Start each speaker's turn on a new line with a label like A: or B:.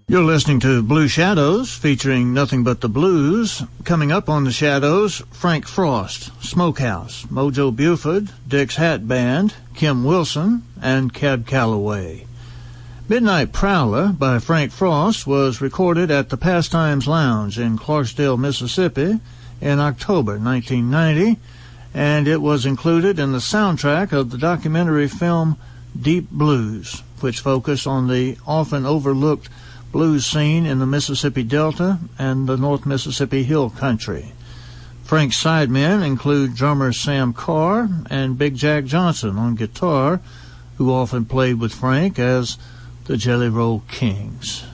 A: You're listening to Blue Shadows, featuring nothing but the blues. Coming up on the Shadows, Frank Frost, Smokehouse, Mojo Buford, Dick's Hat Band, Kim Wilson, and Cab Calloway. Midnight Prowler by Frank Frost was recorded at the Pastimes Lounge in Clarksdale, Mississippi in October 1990, and it was included in the soundtrack of the documentary film Deep Blues, which focused on the often overlooked blues scene in the Mississippi Delta and the North Mississippi Hill Country. Frank's sidemen include drummer Sam Carr and Big Jack Johnson on guitar, who often played with Frank as the Jelly Roll Kings.